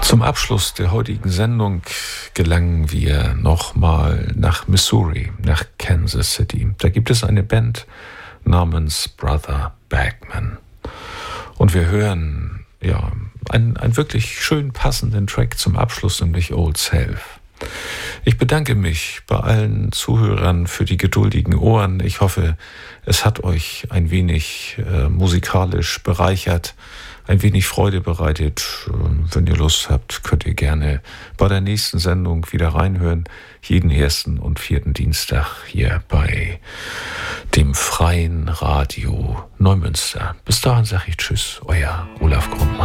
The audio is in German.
Zum Abschluss der heutigen Sendung gelangen wir nochmal nach Missouri, nach Kansas City. Da gibt es eine Band namens Brother Bagman. Und wir hören einen wirklich schön passenden Track zum Abschluss, nämlich Old Self. Ich bedanke mich bei allen Zuhörern für die geduldigen Ohren. Ich hoffe, es hat euch ein wenig musikalisch bereichert, ein wenig Freude bereitet. Wenn ihr Lust habt, könnt ihr gerne bei der nächsten Sendung wieder reinhören. Jeden 1. und 4. Dienstag hier bei dem Freien Radio Neumünster. Bis dahin sage ich Tschüss, euer Olaf Grundmann.